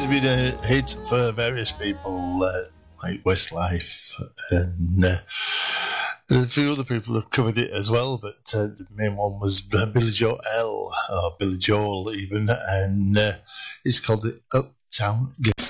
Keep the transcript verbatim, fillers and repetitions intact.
It's been a hit for various people, uh, like Westlife, and uh, a few other people have covered it as well, but uh, the main one was Billy Joel, or Billy Joel even, and uh, it's called the Uptown Girl.